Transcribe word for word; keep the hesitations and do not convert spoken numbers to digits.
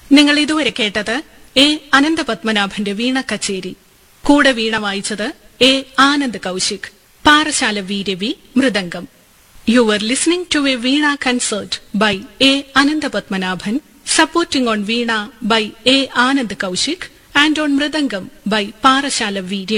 നിങ്ങൾ ഇതുവരെ കേട്ടത് എ അനന്തപത്മനാഭന്റെ വീണ കച്ചേരി. കൂടെ വീണ വായിച്ചത് A Anand Kaushik. Parassala V Ravi mridangam. You are listening to A Veena concert by A Ananthapadmanabhan, supporting on Veena by A Anand Kaushik, and on mridangam by Parashala V.